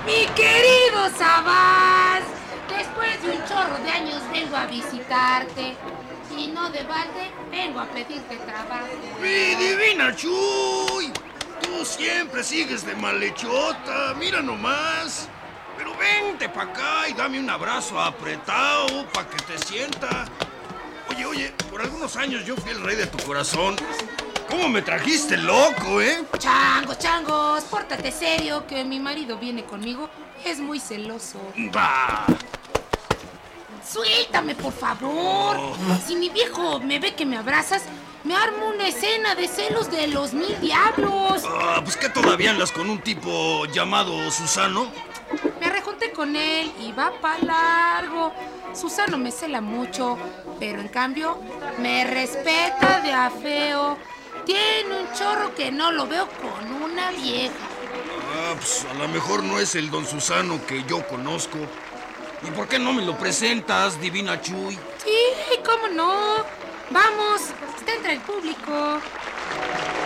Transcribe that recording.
Mi querido Sabás, después de un chorro de años vengo a visitarte. Y no de balde, vengo a pedirte trabajo. ¡Mi divina Chuy! Tú siempre sigues de malhechota, mira nomás. Pero vente pa' acá y dame un abrazo apretado pa' que te sienta. Oye, por algunos años yo fui el rey de tu corazón. ¿Cómo me trajiste loco, eh? Changos, pórtate serio, que mi marido viene conmigo y es muy celoso. ¡Bah! Suéltame, por favor. Oh. Si mi viejo me ve que me abrazas, me armo una escena de celos de los 1000 diablos. Pues que todavía andas con un tipo llamado Susano. Me rejunté con él y va pa' largo. Susano me cela mucho, pero en cambio me respeta de a feo. Tiene un chorro que no lo veo con una vieja. Pues a lo mejor no es el don Susano que yo conozco. ¿Y por qué no me lo presentas, divina Chuy? Sí, cómo no. Vamos, está entre el público.